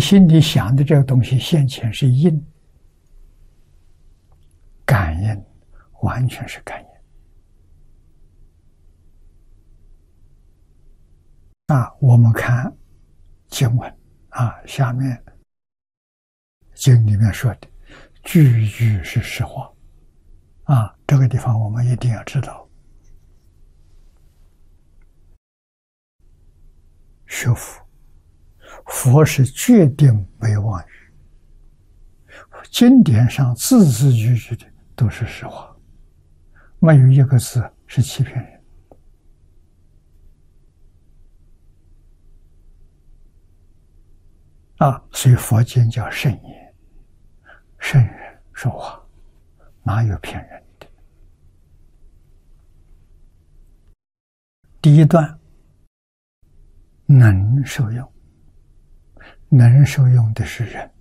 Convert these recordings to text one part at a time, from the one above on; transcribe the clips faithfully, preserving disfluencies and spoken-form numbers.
心里想的这个东西现前是因，感应完全是感应。啊，我们看经文啊，下面经里面说的句句是实话啊，这个地方我们一定要知道。学佛，佛是决定没妄语，经典上字字句句的都是实话，没有一个字是欺骗人。啊，所以佛经叫圣言，圣人说话，哪有骗人的？第一段，能受用，能受用的是人。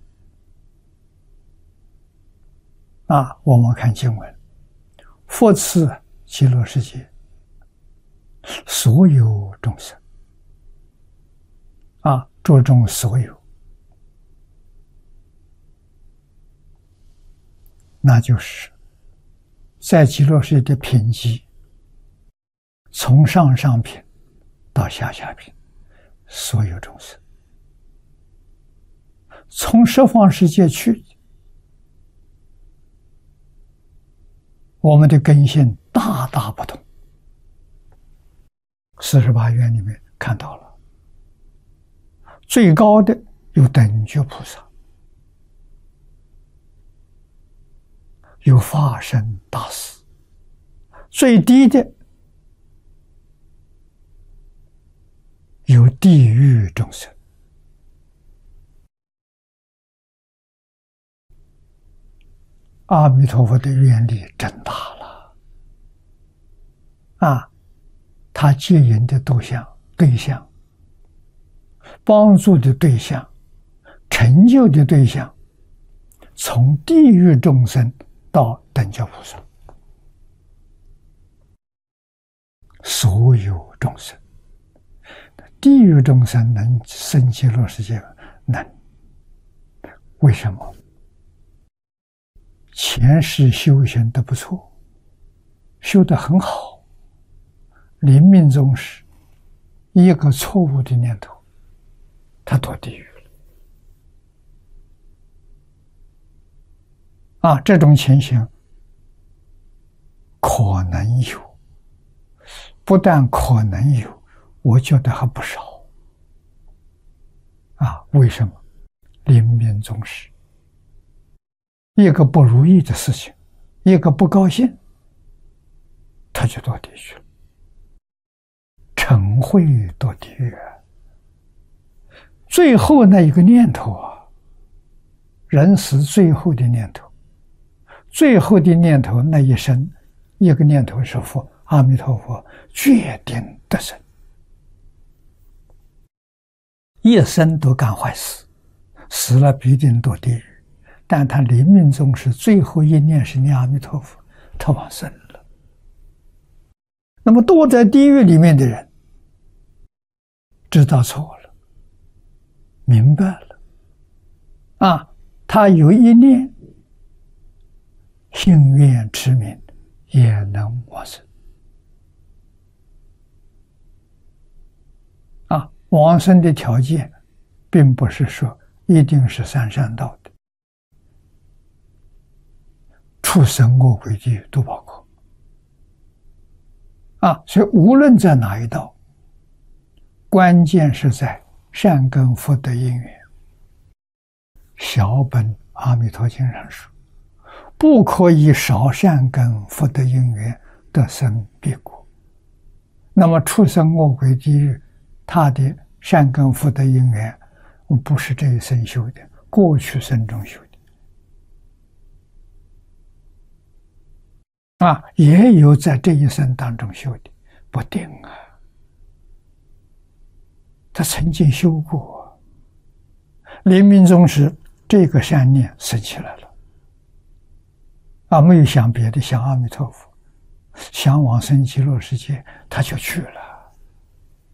啊，我们看经文，佛赐极乐世界所有众生，啊，着重所有。那就是在极乐世界的品级，从上上品到下下品，所有众生，从十方世界去，我们的根性大大不同。四十八愿里面看到了，最高的有等觉菩萨，有法身大士，最低的有地狱众生。阿弥陀佛的愿力真大了啊！他接引的对象、对象、帮助的对象、成就的对象，从地狱众生到等觉菩萨，所有众生，地狱众生能生极乐世界，能。为什么？前世修行的不错，修得很好，临命终时，一个错误的念头，他堕地狱了。啊，这种情形可能有，不但可能有，我觉得还不少。啊，为什么？临命终时，一个不如意的事情，一个不高兴，他就堕地狱了，嗔恚堕地狱。最后那一个念头啊，人死最后的念头，最后的念头那一生，一个念头是佛，阿弥陀佛决定得生，一生都干坏事，死了必定堕地狱。但他临命终时最后一念是念阿弥陀佛，他往生了。那么堕在地狱里面的人知道错了，明白了啊，他有一念信愿持名也能往生啊。往生的条件并不是说一定是三善道的，畜生恶鬼地狱都包括啊。所以无论在哪一道，关键是在善根福德因缘。小本阿弥陀经上说，不可以少善根福德因缘得生彼国。那么畜生恶鬼地狱，他的善根福德因缘不是这一生修的，过去生中修的啊，也有在这一生当中修的，不定啊。他曾经修过，临命终时这个善念生起来了啊，没有想别的，想阿弥陀佛，想往生极乐世界，他就去了。